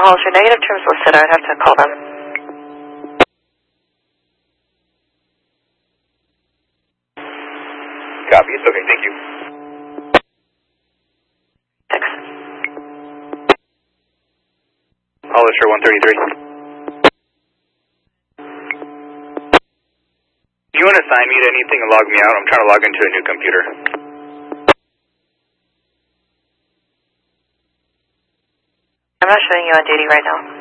Hollister, negative terms listed. I would have to call them. Copy. It's okay. Thank you. Thanks. Hollister 133. Do you want to assign me to anything and log me out? I'm trying to log into a new computer. I'm not showing you on duty right now.